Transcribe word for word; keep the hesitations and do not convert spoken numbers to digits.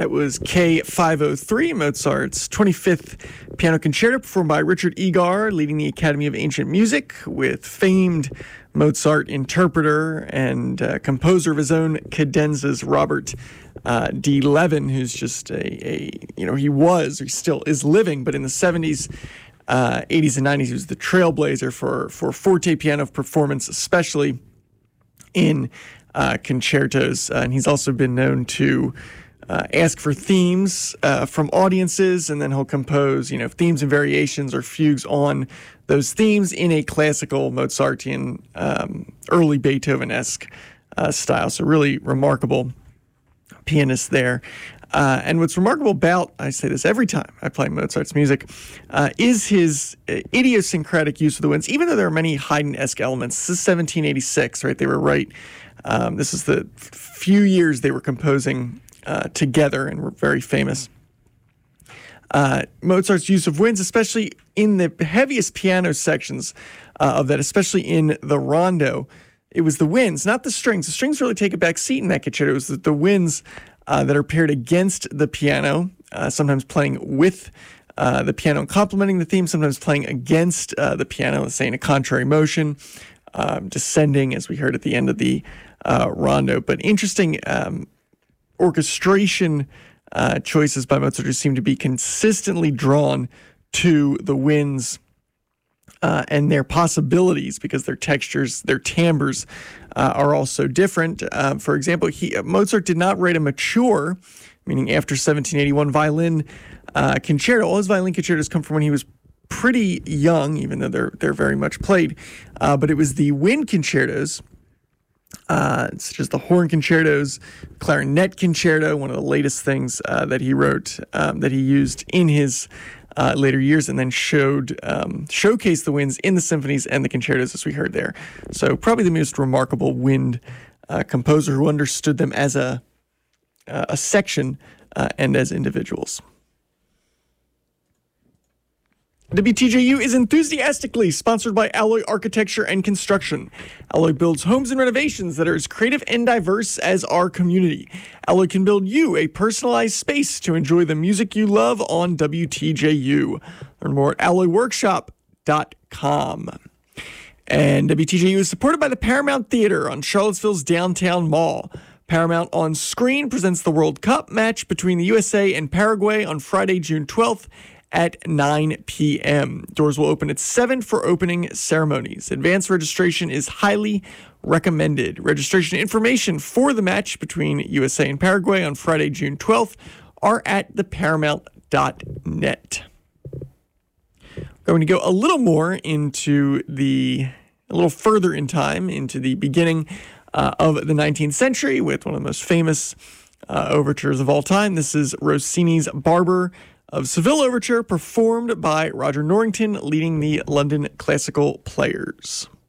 That was K five oh three, Mozart's twenty-fifth Piano Concerto, performed by Richard Egar, leading the Academy of Ancient Music, with famed Mozart interpreter and uh, composer of his own cadenzas, Robert uh, D. Levin, who's just a, a, you know, he was, or he still is living, but in the seventies, uh, eighties, and nineties, he was the trailblazer for, for forte piano performance, especially in uh, concertos. Uh, and he's also been known to Uh, ask for themes uh, from audiences, and then he'll compose, you know, themes and variations or fugues on those themes in a classical Mozartian, um, early Beethoven-esque uh, style. So really remarkable pianist there. Uh, and what's remarkable about, I say this every time I play Mozart's music, uh, is his uh, idiosyncratic use of the winds, even though there are many Haydn-esque elements. This is seventeen eighty-six, right? They were right. Um, this is the few years they were composing Uh, together and were very famous. Uh, Mozart's use of winds, especially in the heaviest piano sections uh, of that, especially in the rondo, it was the winds, not the strings. The strings really take a back seat in that concerto. It was the, the winds uh, that are paired against the piano, uh, sometimes playing with uh, the piano and complementing the theme, sometimes playing against uh, the piano, let's say in a contrary motion, um, descending, as we heard at the end of the uh, rondo. But interesting um, orchestration uh, choices by Mozart who seem to be consistently drawn to the winds uh, and their possibilities, because their textures, their timbres uh, are also different. Uh, for example, he, Mozart did not write a mature, meaning after seventeen eighty-one, violin uh, concerto. All his violin concertos come from when he was pretty young, even though they're they're very much played. Uh, but it was the wind concertos, Uh, such as the horn concertos, clarinet concerto, one of the latest things uh, that he wrote, um, that he used in his uh, later years, and then showed um, showcased the winds in the symphonies and the concertos, as we heard there. So probably the most remarkable wind uh, composer who understood them as a uh, a section uh, and as individuals. W T J U is enthusiastically sponsored by Alloy Architecture and Construction. Alloy builds homes and renovations that are as creative and diverse as our community. Alloy can build you a personalized space to enjoy the music you love on W T J U. Learn more at alloy workshop dot com. And W T J U is supported by the Paramount Theater on Charlottesville's downtown mall. Paramount On Screen presents the World Cup match between the U S A and Paraguay on Friday, June twelfth. At nine p.m. Doors will open at seven for opening ceremonies. Advanced registration is highly recommended. Registration information for the match between U S A and Paraguay on Friday, June twelfth are at the paramount dot net. We're going to go a little more into the, a little further in time, into the beginning uh, of the nineteenth century with one of the most famous uh, overtures of all time. This is Rossini's Barber of Seville Overture, performed by Roger Norrington, leading the London Classical Players.